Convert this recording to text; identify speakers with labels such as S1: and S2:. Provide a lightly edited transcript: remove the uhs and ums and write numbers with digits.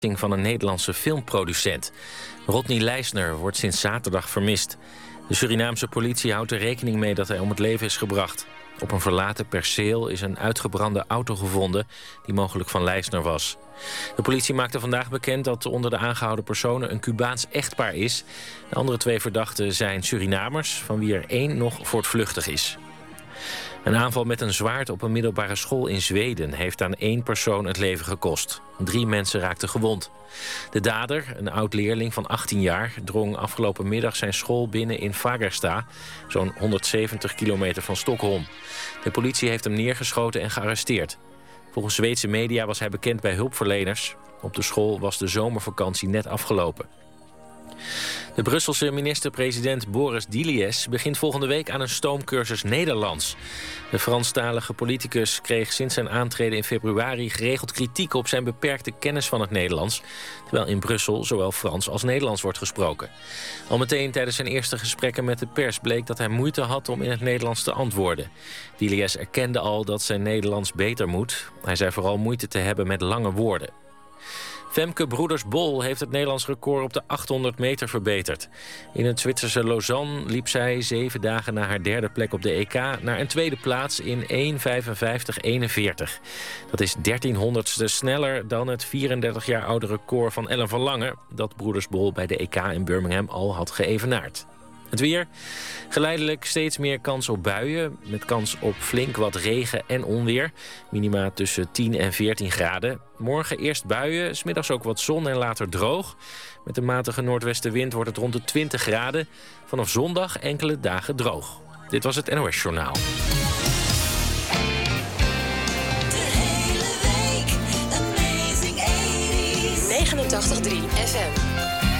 S1: van een Nederlandse filmproducent. Rodney Leisner wordt sinds zaterdag vermist. De Surinaamse politie houdt er rekening mee dat hij om het leven is gebracht. Op een verlaten perceel is een uitgebrande auto gevonden die mogelijk van Leisner was. De politie maakte vandaag bekend dat onder de aangehouden personen een Cubaans echtpaar is. De andere 2 verdachten zijn Surinamers, van wie er 1 nog voortvluchtig is. Een aanval met een zwaard op een middelbare school in Zweden heeft aan 1 persoon het leven gekost. 3 mensen raakten gewond. De dader, een oud-leerling van 18 jaar, drong afgelopen middag zijn school binnen in Fagersta, zo'n 170 kilometer van Stockholm. De politie heeft hem neergeschoten en gearresteerd. Volgens Zweedse media was hij bekend bij hulpverleners. Op de school was de zomervakantie net afgelopen. De Brusselse minister-president Boris Diliès begint volgende week aan een stoomcursus Nederlands. De Franstalige politicus kreeg sinds zijn aantreden in februari geregeld kritiek op zijn beperkte kennis van het Nederlands, terwijl in Brussel zowel Frans als Nederlands wordt gesproken. Al meteen tijdens zijn eerste gesprekken met de pers bleek dat hij moeite had om in het Nederlands te antwoorden. Diliès erkende al dat zijn Nederlands beter moet. Hij zei vooral moeite te hebben met lange woorden. Femke Broeders-Bol heeft het Nederlands record op de 800 meter verbeterd. In het Zwitserse Lausanne liep zij 7 dagen na haar 3e plek op de EK naar een 2e plaats in 1:55:41. Dat is 1300ste sneller dan het 34 jaar oude record van Ellen van Lange, dat Broeders-Bol bij de EK in Birmingham al had geëvenaard. Het weer. Geleidelijk steeds meer kans op buien, met kans op flink wat regen en onweer. Minima tussen 10 en 14 graden. Morgen eerst buien, 's middags ook wat zon en later droog. Met een matige noordwestenwind wordt het rond de 20 graden. Vanaf zondag enkele dagen droog. Dit was het NOS Journaal.
S2: De hele week, Amazing 80s. 89.3 FM.